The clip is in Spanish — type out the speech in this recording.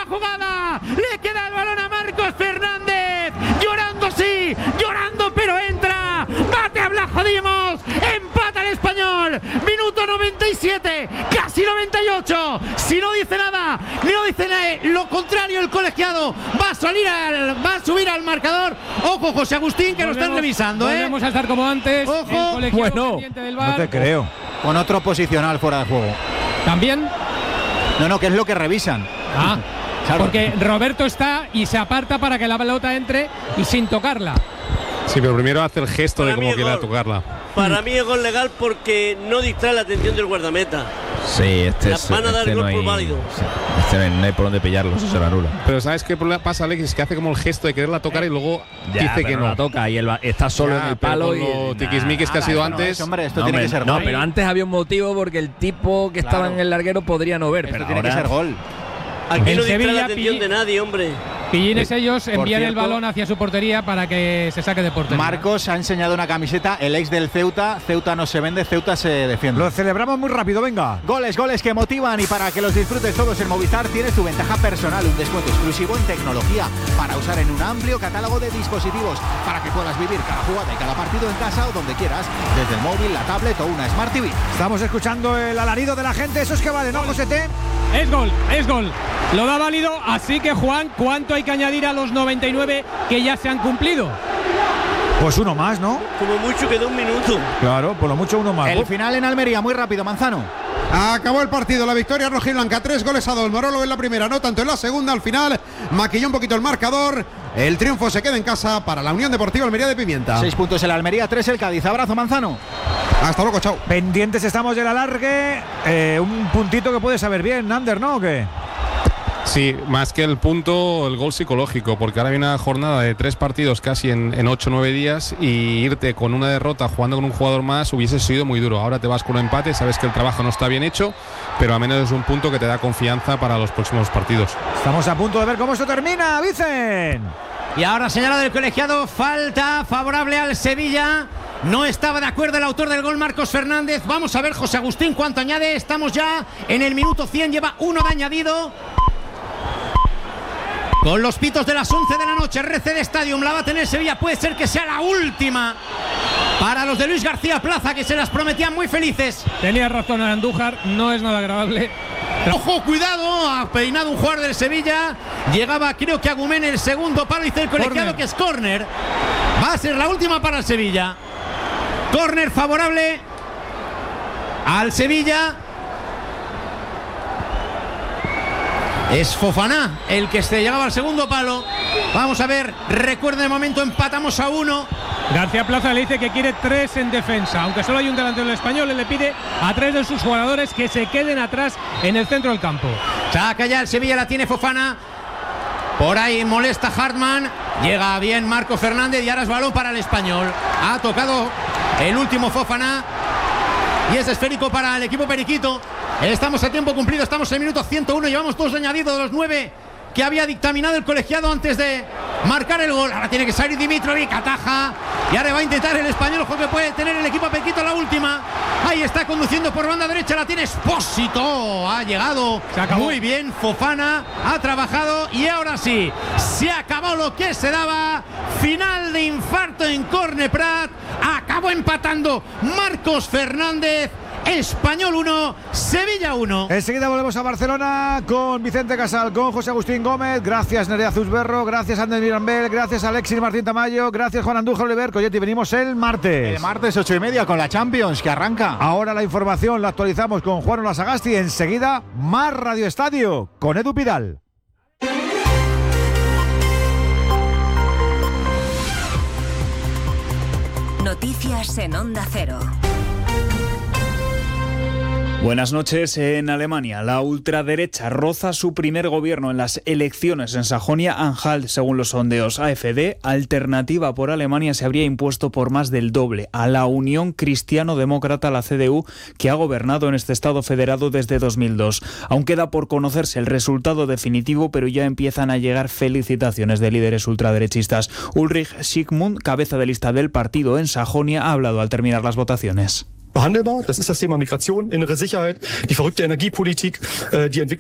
última jugada. Le queda el balón a Marcos Fernández. Llorando, sí, llorando, pero entra. Bate a Blajo Dimos. Empata el Español. Minuto 97, casi 98. Si no dice nada, no dice nada, lo contrario, el colegiado va a subir al marcador. Ojo, José Agustín, que lo están revisando. Volvemos a estar como antes. Ojo. Bueno, del VAR. no te creo. Con otro posicional fuera de juego. ¿También? No, que es lo que revisan. Claro. Porque Roberto está y se aparta para que la pelota entre y sin tocarla. Sí, pero primero hace el gesto de como quiera tocarla. Para mí es gol legal porque no distrae la atención del guardameta. Sí, van a dar gol por válido. No hay por dónde pillarlo, eso se lo anula. Pero ¿sabes qué pasa, Alex? Es que hace como el gesto de quererla tocar y luego dice que no la toca y él está solo en el palo. Y tiquismiquis que ha sido antes. Hombre, esto tiene que ser gol. No, pero antes había un motivo porque el tipo que estaba en el larguero podría no ver. Esto Pero tiene que ser gol. Aquí no distrae la atención de nadie, hombre. Pillines ellos envían el balón hacia su portería para que se saque de portería. Marcos ha enseñado una camiseta, el ex del Ceuta. Ceuta no se vende, Ceuta se defiende. Lo celebramos muy rápido, venga. Goles que motivan, y para que los disfrutes todos en Movistar tienes tu ventaja personal, un descuento exclusivo en tecnología para usar en un amplio catálogo de dispositivos para que puedas vivir cada jugada y cada partido en casa o donde quieras, desde el móvil, la tablet o una Smart TV. Estamos escuchando el alarido de la gente, eso es que vale, ¿no, José T? Es gol. Lo da válido, así que Juan, ¿cuánto hay que añadir a los 99 que ya se han cumplido? Pues uno más, ¿no? Como mucho queda un minuto. Claro, por lo mucho uno más. El final en Almería, muy rápido, Manzano. Acabó el partido, la victoria rojiblanca, 3-2. Morolo en la primera, no tanto en la segunda. Al final maquilló un poquito el marcador. El triunfo se queda en casa para la Unión Deportiva Almería de Pimienta. 6 puntos el Almería, 3 el Cádiz. Abrazo, Manzano. Hasta luego, chao. Pendientes estamos del alargue. Un puntito que puede saber bien, Ander, ¿no? ¿O qué? Sí, más que el punto, el gol psicológico, porque ahora viene una jornada de 3 partidos casi en 8 o 9 días, y irte con una derrota jugando con un jugador más hubiese sido muy duro. Ahora te vas con un empate, sabes que el trabajo no está bien hecho, pero al menos es un punto que te da confianza para los próximos partidos. Estamos a punto de ver cómo esto termina, Vicen. Y ahora señalado del colegiado, falta favorable al Sevilla. No estaba de acuerdo el autor del gol, Marcos Fernández. Vamos a ver, José Agustín, cuánto añade. Estamos ya en el minuto 100, lleva 1 de añadido. Con los pitos de las 11 de la noche, RCD Stadium la va a tener Sevilla. Puede ser que sea la última para los de Luis García Plaza, que se las prometían muy felices. Tenía razón Andújar, no es nada agradable. Ojo, cuidado, ha peinado un jugador del Sevilla. Llegaba, creo que Agumén, el segundo palo, dice el colegiado que es córner. Va a ser la última para el Sevilla. Córner favorable al Sevilla. Es Fofana el que se llegaba al segundo palo. Vamos a ver, recuerda el momento, empatamos a 1. García Plaza le dice que quiere 3 en defensa. Aunque solo hay un delantero español, él le pide a 3 de sus jugadores que se queden atrás en el centro del campo. Saca ya el Sevilla, la tiene Fofana. Por ahí molesta Hartmann. Llega bien Marco Fernández y ahora es balón para el Español. Ha tocado el último Fofana y es esférico para el equipo periquito. Estamos a tiempo cumplido, estamos en el minuto 101. Llevamos 2 de añadido de los 9 que había dictaminado el colegiado antes de marcar el gol. Ahora tiene que salir Dimitrovic, ataja y ahora va a intentar el Español. Ojo que puede tener el equipo periquito la última. Ahí está conduciendo por banda derecha, la tiene Espósito. Ha llegado muy bien Fofana, ha trabajado y ahora sí, se acabó lo que se daba. Final de infarto en Corne Prat. Acabó empatando Marcos Fernández. Español 1, Sevilla 1. Enseguida volvemos a Barcelona con Vicente Casal, con José Agustín Gómez. Gracias Nerea Zuzberro, gracias Ander Mirambel, gracias Alexis Martín Tamayo, gracias Juan Andújar Oliver. Coyetti, venimos el martes. El martes 8:30 con la Champions que arranca. Ahora la información la actualizamos con Juan Olasagasti. Enseguida más Radio Estadio con Edu Pidal. Noticias en Onda Cero. Buenas noches. En Alemania, la ultraderecha roza su primer gobierno en las elecciones en Sajonia-Anhalt. Según los sondeos AfD, Alternativa por Alemania se habría impuesto por más del doble a la Unión Cristiano-Demócrata, la CDU, que ha gobernado en este Estado federado desde 2002. Aún queda por conocerse el resultado definitivo, pero ya empiezan a llegar felicitaciones de líderes ultraderechistas. Ulrich Schickmund, cabeza de lista del partido en Sajonia, ha hablado al terminar las votaciones. Behandelbar. Das ist das Thema Migration, innere Sicherheit, die verrückte Energiepolitik, die Entwicklung.